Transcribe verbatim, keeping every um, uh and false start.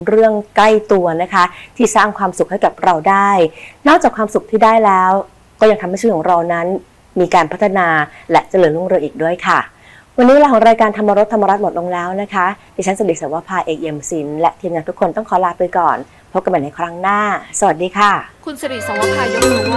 เรื่องใกล้ตัวนะคะที่สร้างความสุขให้กับเราได้นอกจากความสุขที่ได้แล้วก็ยังทำให้ชีวิตของเรานั้นมีการพัฒนาและเจริญรุ่งเรืองอีกด้วยค่ะวันนี้เวลาของรายการธรรมรสธรรมรัตน์หมดลงแล้วนะคะดิฉันสิริสวภาเอกเอี่ยมศิลป์และทีมงานทุกคนต้องขอลาไปก่อนพบกันใหม่ในครั้งหน้าสวัสดีค่ะคุณสิริสวภายกรู้